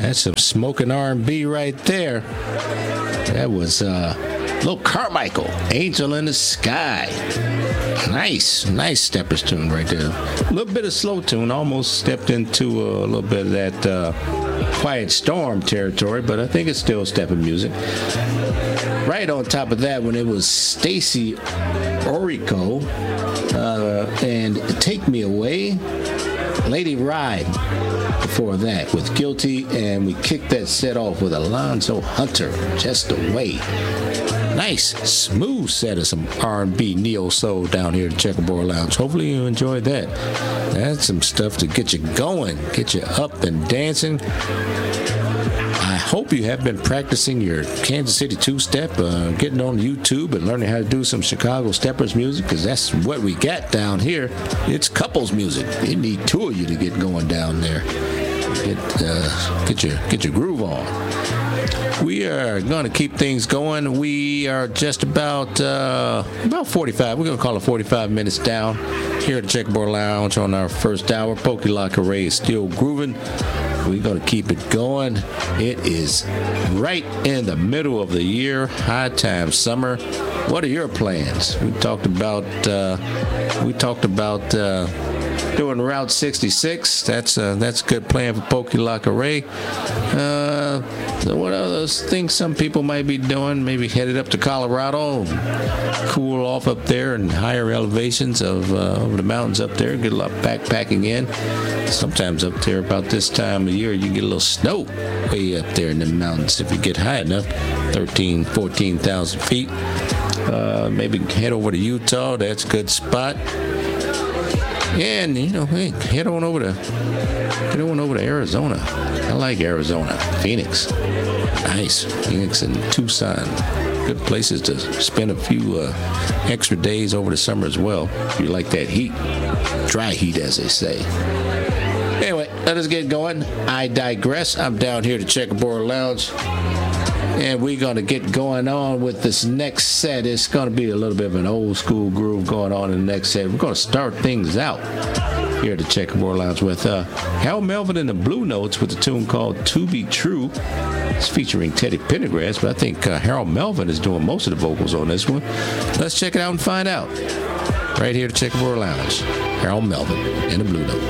That's some smoking R&B right there. That was Lil Carmichael, Angel in the Sky. Nice Steppers tune right there. A little bit of slow tune, almost stepped into a little bit of that Quiet Storm territory, but I think it's still stepping music. Right on top of that, when it was Stacy Orico and Take Me Away, Lady Ride before that with Guilty, and we kicked that set off with Alonzo Hunter, Just Away. Nice, smooth set of some R&B neo-soul down here at Checkerboard Lounge. Hopefully you enjoyed that. That's some stuff to get you going, get you up and dancing. I hope you have been practicing your Kansas City two-step, getting on YouTube and learning how to do some Chicago Steppers music, because that's what we got down here. It's couples music. You need two of you to get going down there. Get your groove on. We are going to keep things going. We are just about 45. We're going to call it 45 minutes down here at the Checkerboard Lounge on our first hour. Pokey Lock Array is still grooving. We're going to keep it going. It is right in the middle of the year, high time summer. What are your plans? We talked about doing Route 66. That's a good plan for Pokey Lock Array. What other things some people might be doing? Maybe headed up to Colorado, cool off up there in higher elevations of the mountains up there. Get a lot of backpacking in. Sometimes up there about this time of year, you get a little snow way up there in the mountains if you get high enough, 14,000 feet. Maybe head over to Utah. That's a good spot. And, hey, head on over to Arizona. I like Arizona. Phoenix. Nice. Phoenix and Tucson. Good places to spend a few extra days over the summer as well, if you like that heat. Dry heat, as they say. Anyway, let us get going. I digress. I'm down here at the Checkerboard Lounge. And we're going to get going on with this next set. It's going to be a little bit of an old school groove going on in the next set. We're going to start things out here at the Checkerboard Lounge with Harold Melvin and the Blue Notes with a tune called To Be True. It's featuring Teddy Pendergrass, but I think Harold Melvin is doing most of the vocals on this one. Let's check it out and find out. Right here at the Checkerboard Lounge, Harold Melvin and the Blue Notes.